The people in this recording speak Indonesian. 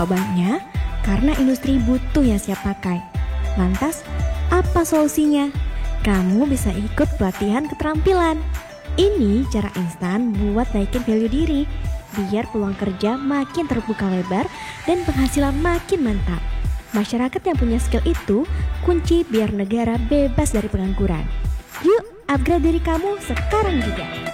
Jawabannya, karena industri butuh yang siap pakai. Lantas, apa solusinya? Kamu bisa ikut pelatihan keterampilan. Ini cara instan buat naikin value diri, biar peluang kerja makin terbuka lebar dan penghasilan makin mantap. Masyarakat yang punya skill itu kunci biar negara bebas dari pengangguran. Yuk, upgrade diri kamu sekarang juga.